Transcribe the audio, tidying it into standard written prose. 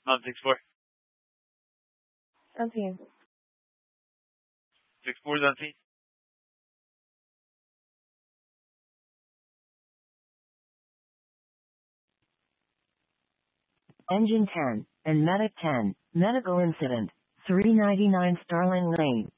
6-4. On scene. 6-4 is on scene. Engine 10 and Medic 10. Medical incident. 399 Starling Lane.